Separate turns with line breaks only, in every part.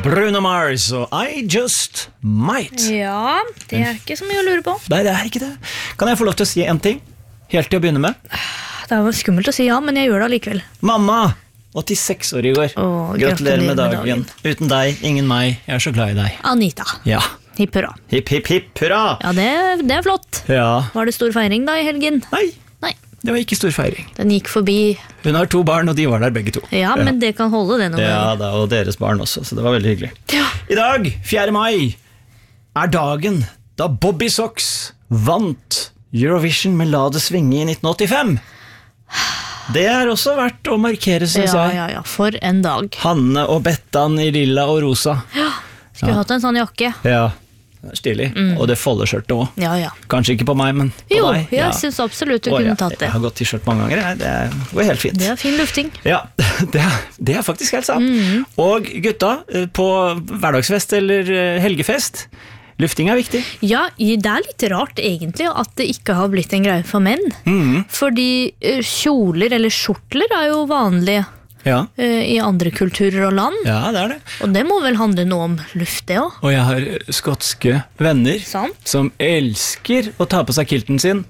Bruno Mars og I Just Might.
Ja, det ikke så mye å lure på.
Nei, det ikke det. Kan jeg få lov til å si en ting? Helt til å begynne med.
Det var skummelt å si ja, men jeg gjør det allikevel.
Mamma, 86 år i går. Gratulerer med dagen. Uten deg, ingen meg. Jeg så glad i deg.
Anita.
Ja.
Hipp hurra.
Hipp, hipp, hipp hurra.
Ja, det flott.
Ja.
Var det stor feiring da i helgen?
Nei. Det var ikke stor feiring.
Den gikk forbi.
Hun har 2 barn, og de var der begge 2.
Ja, men det kan holde det noe.
Ja, da, og deres barn også, så det var veldig hyggelig.
Ja.
I dag, 4. mai, dagen da Bobby Sox vant Eurovision med La det svinge i 1985. Det også verdt å markere, synes jeg.
Ja, for en dag.
Hanne og Bettan i lilla og rosa.
Ja, skulle hatt en sånn jakke.
Ja, det stilig. Og det foldeskjørtet også.
Ja.
Kanskje ikke på meg, men på
jo,
deg.
Jeg synes absolutt du kunne tatt det.
Jeg har gått t-skjørt mange ganger, det går helt fint.
Det fin lufting.
Ja, det faktisk helt sant. Og gutta, på hverdagsfest eller helgefest, lufting viktig. Ja,
det litt rart egentlig at det ikke har blitt en greie for menn. Fordi kjoler eller skjortler jo vanlige.
Ja.
I andre kulturer og land.
Ja, det det.
Og det må vel handle noe om luft, det også.
Og jeg har skotske venner som elsker å ta på seg kilten sin.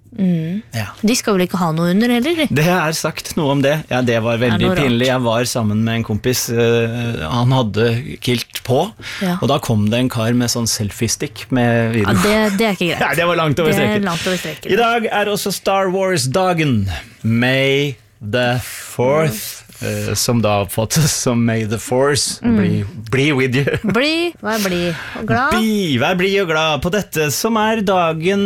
Ja.
De skal vel ikke ha noe under heller?
Det sagt noe om det. Ja, det var veldig pinlig. Jeg var sammen med en kompis. Han hadde kilt på, og da kom det en kar med sånn selfie-stick med video.
Ja, det ikke greit.
Ja, det var langt over streken. I dag også Star Wars-dagen. May the 4th. Som da oppfattes som May the Force bli with you.
Vær blid og glad.
Vær blid og glad på dette som dagen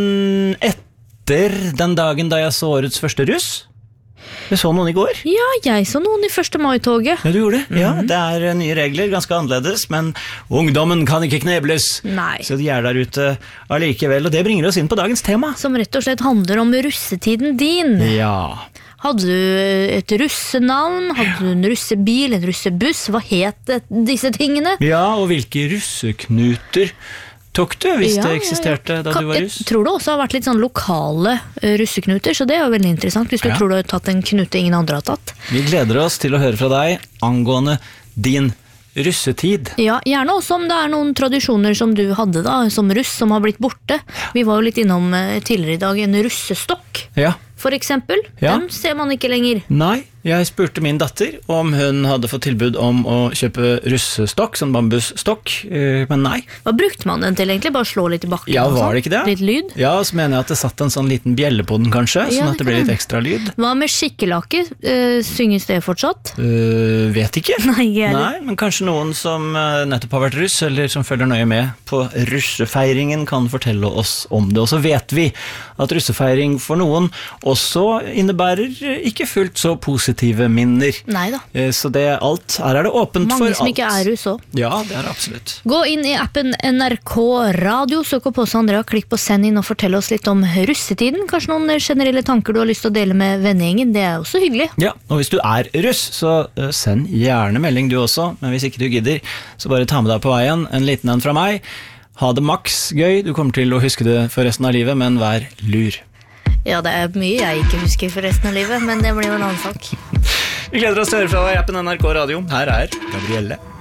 etter den dagen da jeg så årets første russ. Jeg så noen i går.
Ja, jeg så noen i 1. mai-toget.
Ja, du gjorde det? Ja, det nye regler, ganske annerledes, men ungdommen kan ikke knebles.
Nei.
Så de der ute allikevel, og det bringer oss inn på dagens tema.
Som rett og slett handler om russetiden din.
Ja.
Hadde du et russenavn? Hadde du en russebil, en russebuss? Hva het disse tingene?
Ja, og hvilke russeknuter tok du hvis det eksisterte da du var russ?
Jeg tror det også har vært litt sånn lokale russeknuter, så det jo veldig interessant hvis du tror du har tatt en knute ingen andre har tatt.
Vi gleder oss til å høre fra deg angående din russetid.
Ja, gjerne også om det noen tradisjoner som du hadde da, som russ, som har blitt borte. Vi var jo litt innom tidligere i dag en russestokk.
Ja.
For eksempel, den ser man ikke lenger.
Nei, jeg spurte min datter om hun hadde fått tilbud om å kjøpe russestokk, sånn bambusstokk, men nei.
Hva brukte man den til egentlig? Bare slå litt i bakken?
Ja, var det ikke det?
Litt lyd?
Ja, så mener jeg at det satt en sånn liten bjelle på den kanskje, sånn at det ble litt ekstra lyd.
Hva med skikkelake? Synges det fortsatt?
Vet ikke.
Nei,
men kanskje noen som nettopp har vært russ, eller som følger nøye med på russefeiringen, kan fortelle oss om det. Og så vet vi at russefeiring for noen også innebærer ikke fullt så positive minner.
Neida.
Så alt, her det åpent for alt.
Mange som ikke russ også.
Ja, det det absolutt.
Gå inn i appen NRK Radio, søk opp oss Andrea, klikk på send inn og fortell oss litt om russetiden. Kanskje noen generelle tanker du har lyst til å dele med vennegjengen, det også hyggelig. Ja,
og hvis du russ, så send gjerne melding du også, men hvis ikke du gidder, så bare ta med deg på veien en liten en fra meg. Ha det maks gøy, du kommer til å huske det for resten av livet, men vær lur.
Ja, det mye jeg ikke husker for resten av livet, men det blir jo en annen sak.
Vi gleder oss til å høre fra deg i appen NRK Radio. Her Gabrielle.